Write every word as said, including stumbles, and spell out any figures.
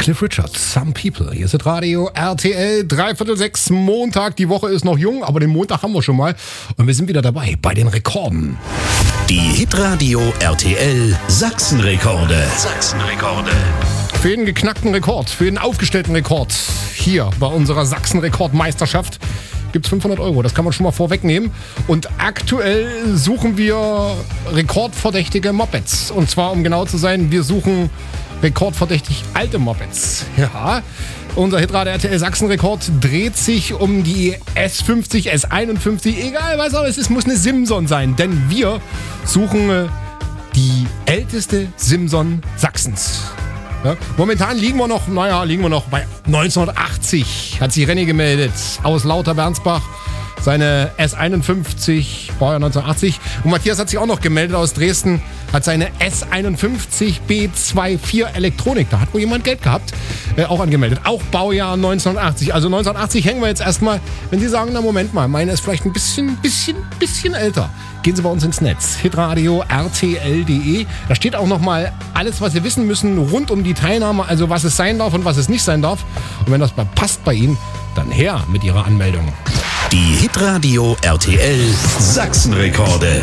Cliff Richard, Some People. Hier ist das Radio R T L, dreiviertel sechs, Montag. Die Woche ist noch jung, aber den Montag haben wir schon mal. Und wir sind wieder dabei bei den Rekorden. Die Hitradio R T L Sachsenrekorde. Sachsenrekorde. Für jeden geknackten Rekord, für jeden aufgestellten Rekord hier bei unserer Sachsen-Rekordmeisterschaft gibt es fünfhundert Euro. Das kann man schon mal vorwegnehmen. Und aktuell suchen wir rekordverdächtige Mopeds. Und zwar, um genau zu sein, wir suchen rekordverdächtig alte Mopeds. Ja, unser Hitradio R T L Sachsen-Rekord dreht sich um die S fünfzig, S einundfünfzig, egal was auch es ist, muss eine Simson sein. Denn wir suchen die älteste Simson Sachsens. Ja, momentan liegen wir noch, naja, liegen wir noch bei neunzehnhundertachtzig. Hat sich Renny gemeldet aus Lauter-Bernsbach. Seine S einundfünfzig, Baujahr neunzehnhundertachtzig. Und Matthias hat sich auch noch gemeldet aus Dresden. Hat seine S einundfünfzig B vierundzwanzig Elektronik, da hat wohl jemand Geld gehabt, äh, auch angemeldet. Auch Baujahr neunzehnhundertachtzig. Also neunzehnhundertachtzig hängen wir jetzt erstmal. Wenn Sie sagen, na Moment mal, meine ist vielleicht ein bisschen, bisschen, bisschen älter. Gehen Sie bei uns ins Netz, hitradio R T L punkt de. Da steht auch nochmal alles, was Sie wissen müssen rund um die Teilnahme, also was es sein darf und was es nicht sein darf. Und wenn das passt bei Ihnen, dann her mit Ihrer Anmeldung. Die Hitradio R T L Sachsenrekorde.